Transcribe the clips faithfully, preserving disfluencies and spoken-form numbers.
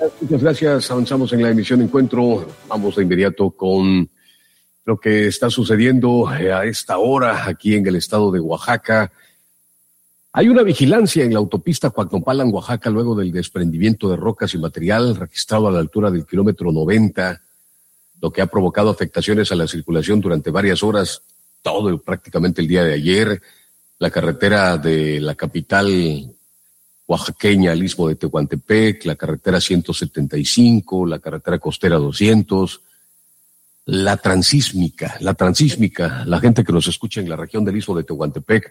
Muchas gracias. Avanzamos en la emisión Encuentro. Vamos de inmediato con lo que está sucediendo a esta hora aquí en el estado de Oaxaca. Hay una vigilancia en la autopista Coacnopalan, Oaxaca, luego del desprendimiento de rocas y material registrado a la altura del kilómetro noventa, lo que ha provocado afectaciones a la circulación durante varias horas, todo prácticamente el día de ayer. La carretera de la capital oaxaqueña al istmo de Tehuantepec, la carretera ciento setenta y cinco, la carretera costera doscientos, la transísmica, la transísmica, la gente que nos escucha en la región del istmo de Tehuantepec,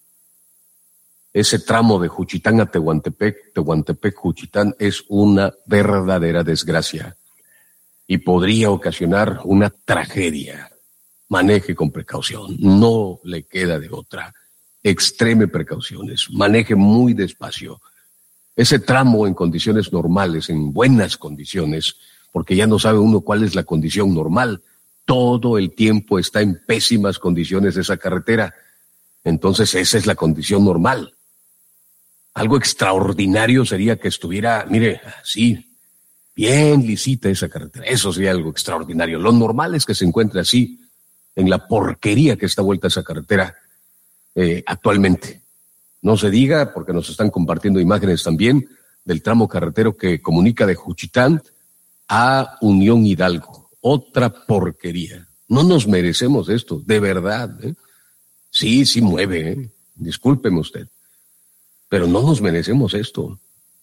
ese tramo de Juchitán a Tehuantepec, Tehuantepec-Juchitán es una verdadera desgracia y podría ocasionar una tragedia. Maneje con precaución, no le queda de otra. Extreme precauciones, maneje muy despacio. Ese tramo en condiciones normales, en buenas condiciones, porque ya no sabe uno cuál es la condición normal, todo el tiempo está en pésimas condiciones esa carretera. Entonces esa es la condición normal. Algo extraordinario sería que estuviera, mire, así, bien lisita esa carretera. Eso sería algo extraordinario. Lo normal es que se encuentre así, en la porquería que está vuelta esa carretera eh, actualmente. No se diga, porque nos están compartiendo imágenes también del tramo carretero que comunica de Juchitán a Unión Hidalgo. Otra porquería. No nos merecemos esto, de verdad. ¿eh? Sí, sí mueve, ¿eh? Discúlpeme usted. Pero no nos merecemos esto.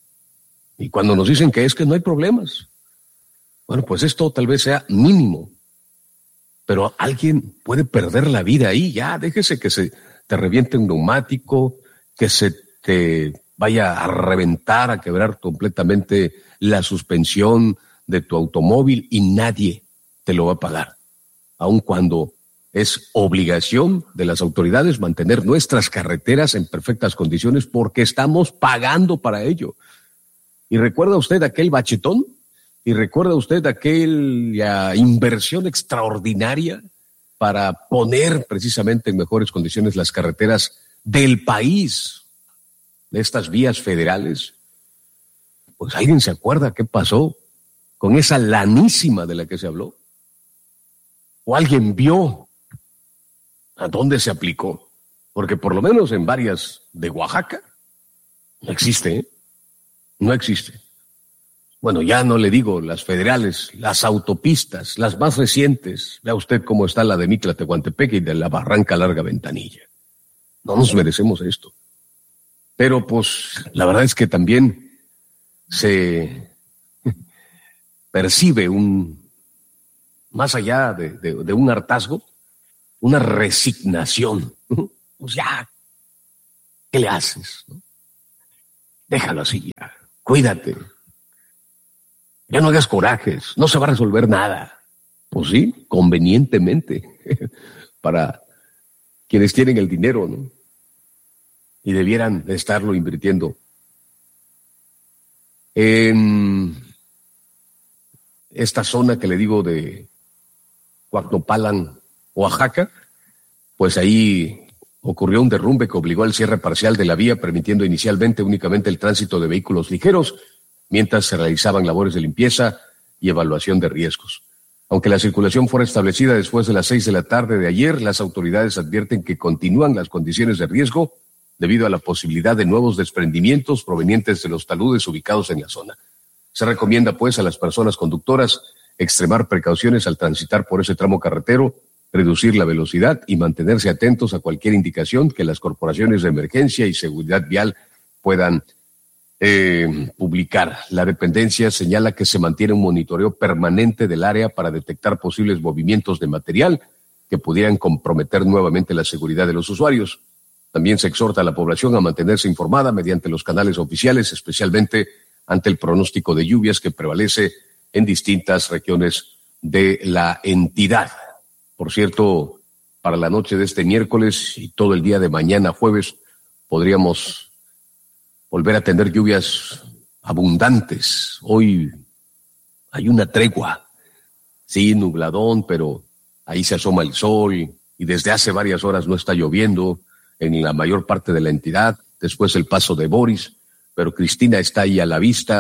Y cuando nos dicen que es que no hay problemas, bueno, pues esto tal vez sea mínimo. Pero alguien puede perder la vida ahí, ya, déjese que se te reviente un neumático, que se te vaya a reventar, a quebrar completamente la suspensión de tu automóvil y nadie te lo va a pagar. Aun cuando es obligación de las autoridades mantener nuestras carreteras en perfectas condiciones porque estamos pagando para ello. ¿Y recuerda usted aquel bachetón? ¿Y recuerda usted aquella inversión extraordinaria para poner precisamente en mejores condiciones las carreteras del país, de estas vías federales? Pues ¿alguien se acuerda qué pasó con esa lanísima de la que se habló? ¿O alguien vio a dónde se aplicó? Porque por lo menos en varias de Oaxaca no existe, ¿eh? No existe. Bueno, ya no le digo las federales, las autopistas, las más recientes. Vea usted cómo está la de Mictla, Tehuantepec y de la Barranca Larga Ventanilla. No nos merecemos esto. Pero pues la verdad es que también se percibe un, más allá de, de, de un hartazgo, una resignación. Pues ya, ¿qué le haces? ¿no? Déjalo así ya, cuídate. Ya no hagas corajes, no se va a resolver nada. Pues sí, convenientemente, para quienes tienen el dinero, ¿no? Y debieran estarlo invirtiendo. En esta zona que le digo de Coacnopalan, Oaxaca, pues ahí ocurrió un derrumbe que obligó al cierre parcial de la vía, permitiendo inicialmente únicamente el tránsito de vehículos ligeros, mientras se realizaban labores de limpieza y evaluación de riesgos. Aunque la circulación fuera establecida después de las seis de la tarde de ayer, las autoridades advierten que continúan las condiciones de riesgo debido a la posibilidad de nuevos desprendimientos provenientes de los taludes ubicados en la zona. Se recomienda, pues, a las personas conductoras extremar precauciones al transitar por ese tramo carretero, reducir la velocidad y mantenerse atentos a cualquier indicación que las corporaciones de emergencia y seguridad vial puedan Eh, publicar. La dependencia señala que se mantiene un monitoreo permanente del área para detectar posibles movimientos de material que pudieran comprometer nuevamente la seguridad de los usuarios. También se exhorta a la población a mantenerse informada mediante los canales oficiales, especialmente ante el pronóstico de lluvias que prevalece en distintas regiones de la entidad. Por cierto, para la noche de este miércoles y todo el día de mañana jueves podríamos volver a tener lluvias abundantes. Hoy hay una tregua, sí, nubladón, pero ahí se asoma el sol y desde hace varias horas no está lloviendo en la mayor parte de la entidad, después el paso de Boris, pero Cristina está ahí a la vista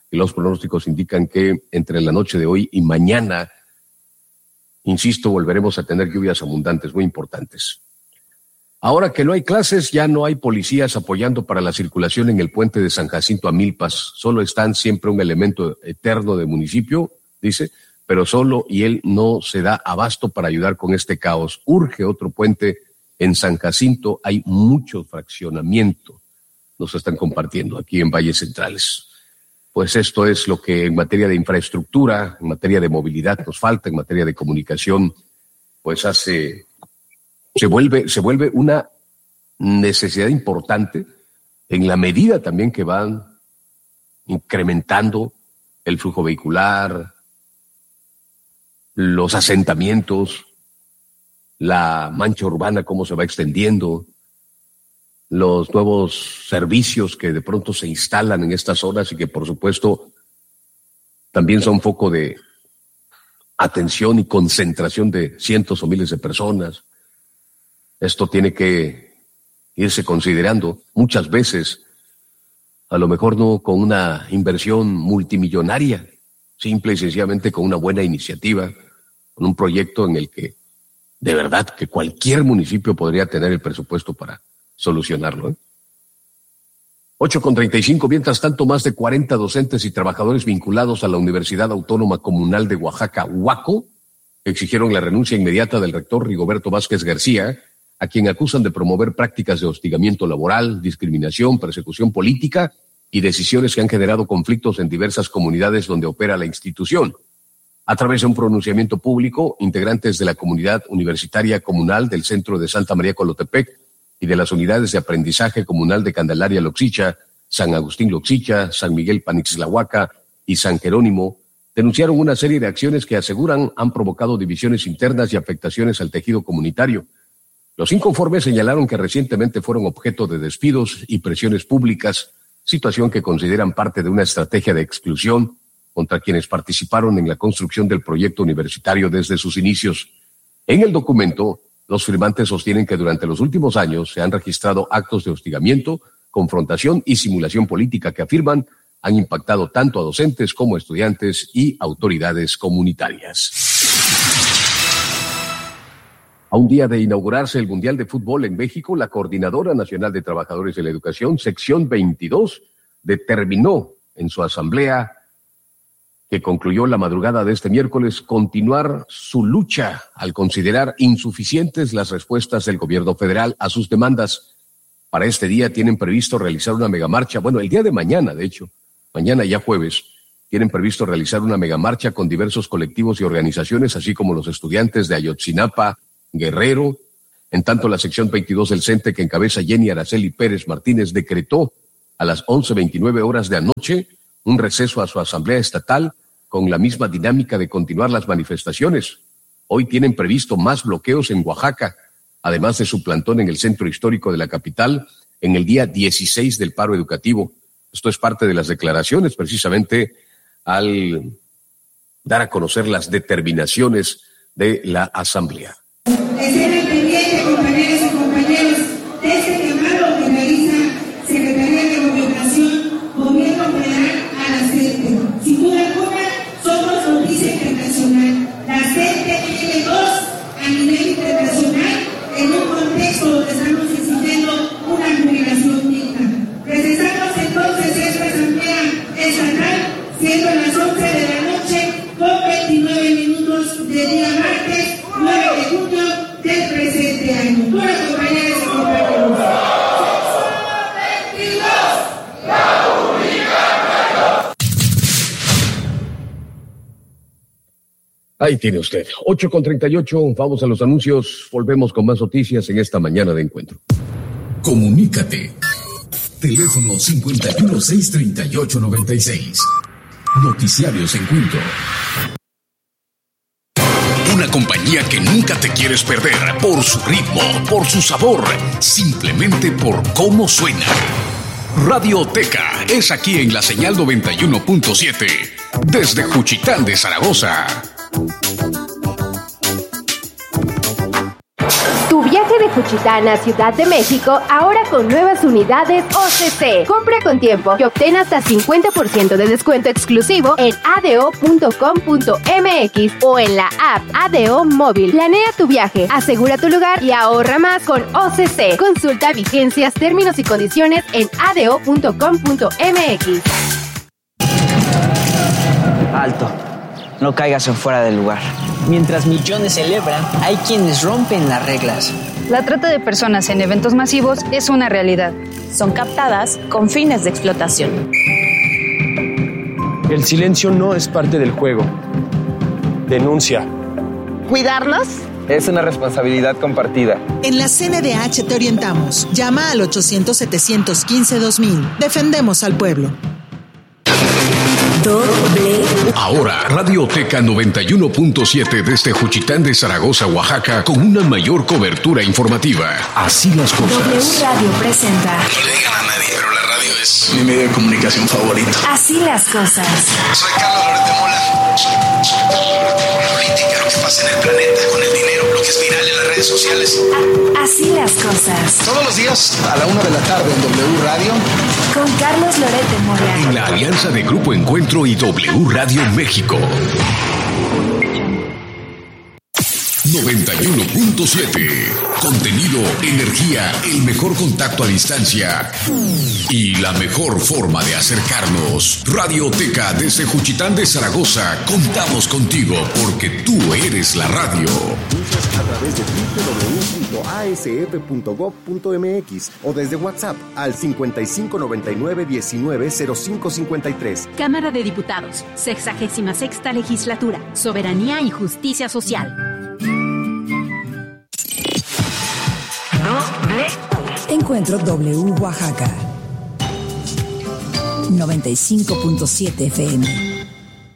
y los pronósticos indican que entre la noche de hoy y mañana, insisto, volveremos a tener lluvias abundantes, muy importantes. Ahora que no hay clases, ya no hay policías apoyando para la circulación en el puente de San Jacinto a Milpas. Solo están siempre un elemento eterno de municipio, dice, pero solo y él no se da abasto para ayudar con este caos. Urge otro puente en San Jacinto, hay mucho fraccionamiento, nos están compartiendo aquí en Valles Centrales. Pues esto es lo que en materia de infraestructura, en materia de movilidad nos falta, en materia de comunicación, pues hace... Se vuelve, se vuelve una necesidad importante en la medida también que van incrementando el flujo vehicular, los asentamientos, la mancha urbana, cómo se va extendiendo, los nuevos servicios que de pronto se instalan en estas zonas y que por supuesto también son foco de atención y concentración de cientos o miles de personas. Esto tiene que irse considerando muchas veces, a lo mejor no con una inversión multimillonaria, simple y sencillamente con una buena iniciativa, con un proyecto en el que de verdad que cualquier municipio podría tener el presupuesto para solucionarlo, ¿eh? ocho con treinta y cinco, mientras tanto, más de cuarenta docentes y trabajadores vinculados a la Universidad Autónoma Comunal de Oaxaca, UACO, exigieron la renuncia inmediata del rector Rigoberto Vázquez García, a quien acusan de promover prácticas de hostigamiento laboral, discriminación, persecución política y decisiones que han generado conflictos en diversas comunidades donde opera la institución. A través de un pronunciamiento público, integrantes de la comunidad universitaria comunal del Centro de Santa María Colotepec y de las unidades de aprendizaje comunal de Candelaria Loxicha, San Agustín Loxicha, San Miguel Panixtlahuaca y San Jerónimo, denunciaron una serie de acciones que aseguran han provocado divisiones internas y afectaciones al tejido comunitario. Los inconformes señalaron que recientemente fueron objeto de despidos y presiones públicas, situación que consideran parte de una estrategia de exclusión contra quienes participaron en la construcción del proyecto universitario desde sus inicios. En el documento, los firmantes sostienen que durante los últimos años se han registrado actos de hostigamiento, confrontación y simulación política que afirman han impactado tanto a docentes como a estudiantes y autoridades comunitarias. A un día de inaugurarse el Mundial de Fútbol en México, la Coordinadora Nacional de Trabajadores de la Educación, sección veintidós, determinó en su asamblea, que concluyó la madrugada de este miércoles, continuar su lucha al considerar insuficientes las respuestas del gobierno federal a sus demandas. Para este día tienen previsto realizar una megamarcha, bueno, el día de mañana, de hecho, mañana ya jueves, tienen previsto realizar una megamarcha con diversos colectivos y organizaciones, así como los estudiantes de Ayotzinapa, Guerrero. En tanto, la sección veintidós del CENTE, que encabeza Jenny Araceli Pérez Martínez, decretó a las once veintinueve horas de anoche un receso a su asamblea estatal con la misma dinámica de continuar las manifestaciones. Hoy tienen previsto más bloqueos en Oaxaca, además de su plantón en el centro histórico de la capital en el día dieciséis del paro educativo. Esto es parte de las declaraciones, precisamente al dar a conocer las determinaciones de la asamblea. Estén al pendiente, compañeros y compañeros, de este llamado que realiza Secretaría de Gobernación, Gobierno Federal a la CENTE. Sin duda alguna, somos noticia internacional. La CENTE tiene dos a nivel internacional en un contexto donde estamos exigiendo una jubilación digna. Recesamos entonces esta asamblea estatal, siendo las once de la noche, con veintinueve minutos de día martes, nueve de junio del presente año. Bueno, compañeros y compañeros. Ahí tiene usted. ocho con treinta y ocho, vamos a los anuncios. Volvemos con más noticias en esta mañana de encuentro. Comunícate. Teléfono cincuenta y uno, seiscientos treinta y ocho, noventa y seis. Noticiarios Encuentro. Una compañía que nunca te quieres perder por su ritmo, por su sabor, simplemente por cómo suena. Radioteca es aquí en la señal noventa y uno punto siete, desde Juchitán de Zaragoza. Tu viaje de Juchitana, Ciudad de México, ahora con nuevas unidades O C C. Compra con tiempo y obtén hasta cincuenta por ciento de descuento exclusivo en a d o punto com punto m x o en la app A D O Móvil. Planea tu viaje, asegura tu lugar y ahorra más con O C C. Consulta vigencias, términos y condiciones en a d o punto com punto m x. Alto. No caigas en fuera del lugar. Mientras millones celebran, hay quienes rompen las reglas. La trata de personas en eventos masivos es una realidad. Son captadas con fines de explotación. El silencio no es parte del juego. Denuncia. ¿Cuidarnos? Es una responsabilidad compartida. En la C N D H te orientamos. Llama al ochocientos, setecientos quince, dos mil. Defendemos al pueblo. Ahora, Radioteca noventa y uno punto siete desde Juchitán de Zaragoza, Oaxaca, con una mayor cobertura informativa. Así las cosas. W Radio presenta. No le digan a nadie, pero la radio es mi medio de comunicación favorito. Así las cosas. Soy Carlos Loret de Mola. Política, lo que pasa en el planeta, con el dinero, lo que es viral en las redes sociales. A- así las cosas. Todos los días a la una de la tarde en W Radio. Con Carlos Loret de Mola. En la alianza de Grupo Encuentro y W Radio México. noventa y uno punto siete. Contenido, energía, el mejor contacto a distancia y la mejor forma de acercarnos. Radioteca desde Juchitán de Zaragoza. Contamos contigo porque tú eres la radio. A través de doble u doble u doble u punto a s f punto gov punto m x o desde WhatsApp al cincuenta y cinco noventa y nueve diecinueve cero cinco cincuenta y tres. Cámara de Diputados, sexagésima sexta legislatura, Soberanía y Justicia Social. Encuentro W Oaxaca noventa y cinco punto siete F M.